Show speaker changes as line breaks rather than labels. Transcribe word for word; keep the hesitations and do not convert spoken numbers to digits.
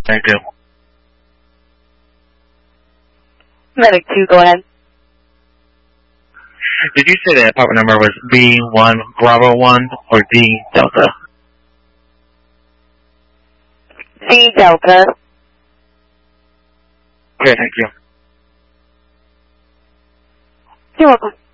Thank you.
Medic two, go ahead.
Did you say the apartment number was B one Bravo one or D Delta?
C Delta.
Okay, thank you.
You're welcome.